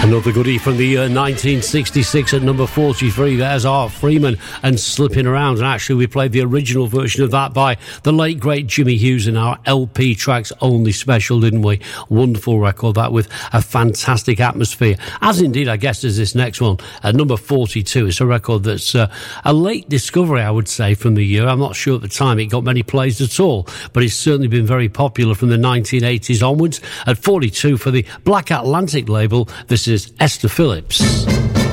Another goodie from the year 1966 at number 43. There's Art Freeman and Slipping Around. And actually, we played the original version of that by the late, great Jimmy Hughes in our LP Tracks Only special, didn't we? Wonderful record, that, with a fantastic atmosphere. As indeed, I guess, is this next one at number 42. It's a record that's a late discovery, I would say, from the year. I'm not sure at the time it got many plays at all, but it's certainly been very popular from the 1980s onwards. At 42 for the Black Atlantic label, this is Esther Phillips.